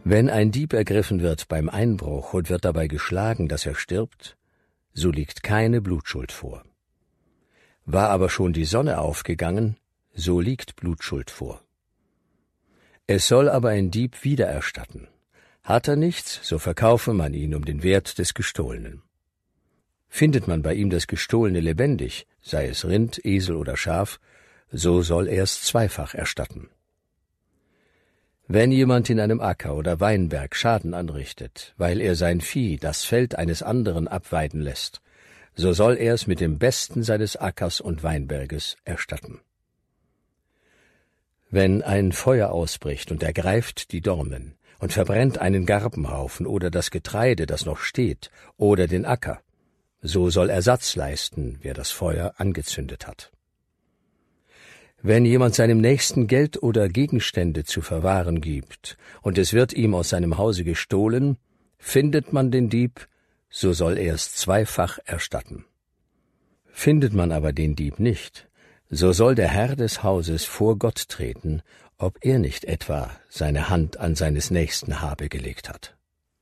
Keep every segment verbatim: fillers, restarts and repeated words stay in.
Wenn ein Dieb ergriffen wird beim Einbruch und wird dabei geschlagen, dass er stirbt, so liegt keine Blutschuld vor. War aber schon die Sonne aufgegangen, so liegt Blutschuld vor. Es soll aber ein Dieb wiedererstatten. Hat er nichts, so verkaufe man ihn um den Wert des Gestohlenen. Findet man bei ihm das Gestohlene lebendig, sei es Rind, Esel oder Schaf, so soll er es zweifach erstatten. Wenn jemand in einem Acker oder Weinberg Schaden anrichtet, weil er sein Vieh, das Feld eines anderen, abweiden lässt, so soll er es mit dem Besten seines Ackers und Weinberges erstatten. Wenn ein Feuer ausbricht und ergreift die Dornen und verbrennt einen Garbenhaufen oder das Getreide, das noch steht, oder den Acker, so soll Ersatz leisten, wer das Feuer angezündet hat. Wenn jemand seinem Nächsten Geld oder Gegenstände zu verwahren gibt, und es wird ihm aus seinem Hause gestohlen, findet man den Dieb, so soll er es zweifach erstatten. Findet man aber den Dieb nicht, so soll der Herr des Hauses vor Gott treten, ob er nicht etwa seine Hand an seines Nächsten habe gelegt hat.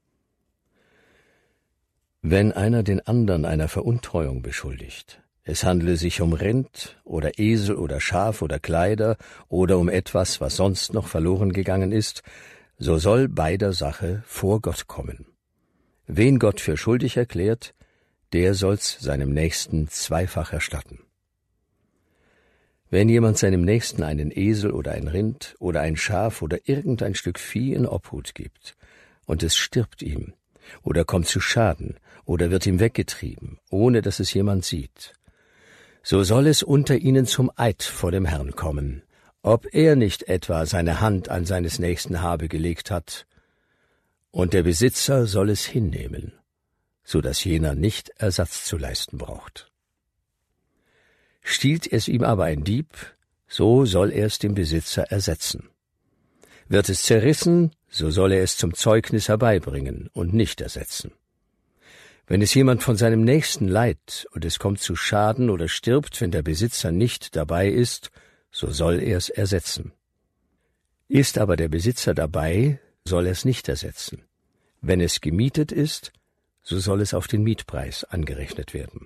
Wenn einer den andern einer Veruntreuung beschuldigt, es handle sich um Rind oder Esel oder Schaf oder Kleider oder um etwas, was sonst noch verloren gegangen ist, so soll beider Sache vor Gott kommen. Wen Gott für schuldig erklärt, der soll's seinem Nächsten zweifach erstatten. Wenn jemand seinem Nächsten einen Esel oder ein Rind oder ein Schaf oder irgendein Stück Vieh in Obhut gibt, und es stirbt ihm, oder kommt zu Schaden, oder wird ihm weggetrieben, ohne dass es jemand sieht, so soll es unter ihnen zum Eid vor dem Herrn kommen, ob er nicht etwa seine Hand an seines Nächsten habe gelegt hat, und der Besitzer soll es hinnehmen, so dass jener nicht Ersatz zu leisten braucht. Stiehlt es ihm aber ein Dieb, so soll er es dem Besitzer ersetzen. Wird es zerrissen, so soll er es zum Zeugnis herbeibringen und nicht ersetzen. Wenn es jemand von seinem Nächsten leiht und es kommt zu Schaden oder stirbt, wenn der Besitzer nicht dabei ist, so soll er es ersetzen. Ist aber der Besitzer dabei, soll er es nicht ersetzen. Wenn es gemietet ist, so soll es auf den Mietpreis angerechnet werden.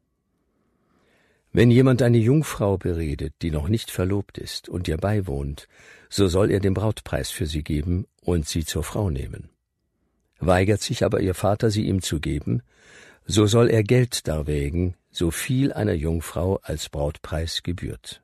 Wenn jemand eine Jungfrau beredet, die noch nicht verlobt ist und ihr beiwohnt, so soll er den Brautpreis für sie geben und sie zur Frau nehmen. Weigert sich aber ihr Vater, sie ihm zu geben, so soll er Geld darwägen, so viel einer Jungfrau als Brautpreis gebührt.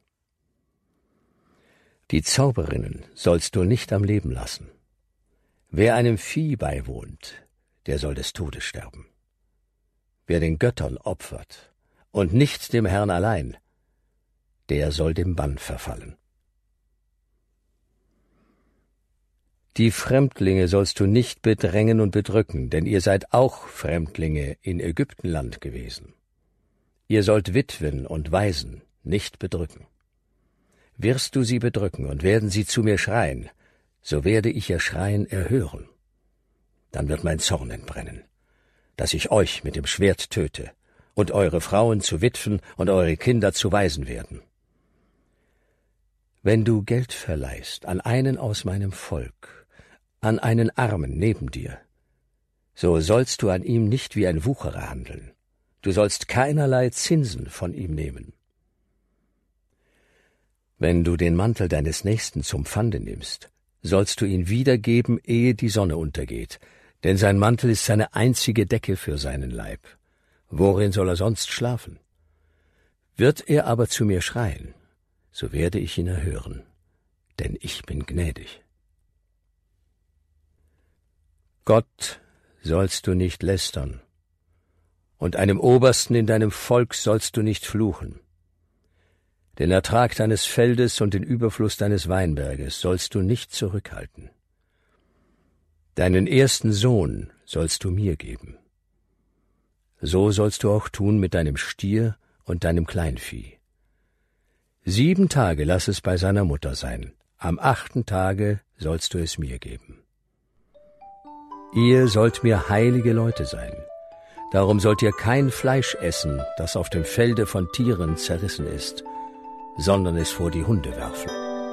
Die Zauberinnen sollst du nicht am Leben lassen. Wer einem Vieh beiwohnt, der soll des Todes sterben. Wer den Göttern opfert und nicht dem Herrn allein, der soll dem Bann verfallen. Die Fremdlinge sollst du nicht bedrängen und bedrücken, denn ihr seid auch Fremdlinge in Ägyptenland gewesen. Ihr sollt Witwen und Waisen nicht bedrücken. Wirst du sie bedrücken und werden sie zu mir schreien, so werde ich ihr Schreien erhören. Dann wird mein Zorn entbrennen, dass ich euch mit dem Schwert töte und eure Frauen zu Witwen und eure Kinder zu Waisen werden. Wenn du Geld verleihst an einen aus meinem Volk, an einen Armen neben dir, so sollst du an ihm nicht wie ein Wucherer handeln. Du sollst keinerlei Zinsen von ihm nehmen. Wenn du den Mantel deines Nächsten zum Pfande nimmst, sollst du ihn wiedergeben, ehe die Sonne untergeht, denn sein Mantel ist seine einzige Decke für seinen Leib. Worin soll er sonst schlafen? Wird er aber zu mir schreien, so werde ich ihn erhören, denn ich bin gnädig. Gott sollst du nicht lästern, und einem Obersten in deinem Volk sollst du nicht fluchen. Den Ertrag deines Feldes und den Überfluss deines Weinberges sollst du nicht zurückhalten. Deinen ersten Sohn sollst du mir geben. So sollst du auch tun mit deinem Stier und deinem Kleinvieh. Sieben Tage lass es bei seiner Mutter sein, am achten Tage sollst du es mir geben. Ihr sollt mir heilige Leute sein. Darum sollt ihr kein Fleisch essen, das auf dem Felde von Tieren zerrissen ist, sondern es vor die Hunde werfen.